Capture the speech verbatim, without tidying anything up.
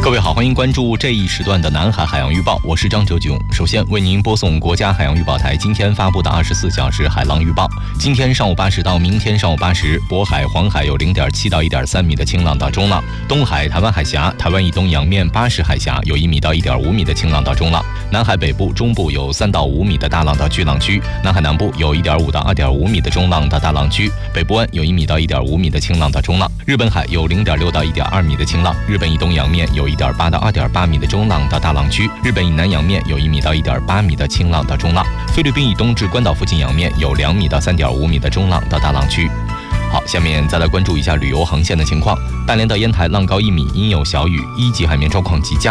各位好，欢迎关注这一时段的南海海洋预报，我是张哲炯。首先为您播送国家海洋预报台今天发布的二十四小时海浪预报。今天上午八时到明天上午八时，渤海、黄海有零点七到一点三米的清浪到中浪；东海、台湾海峡、台湾以东洋面巴士海峡有一米到一点五米的清浪到中浪；南海北部、中部有三到五米的大浪到巨浪区；南海南部有一点五到二点五米的中浪到大浪区；北部湾有一米到一点五米的清浪到中浪；日本海有零点六到一点二米的清浪；日本以东洋面有一点八到二点八米的中浪到大浪区；日本以南洋面有一米到一点八米的清浪到中浪；菲律宾以东至关岛附近洋面有两米到三点五米的中浪到大浪区。好，下面再来关注一下旅游航线的情况。大连到烟台浪高一米，阴有小雨，一级海面状况极佳。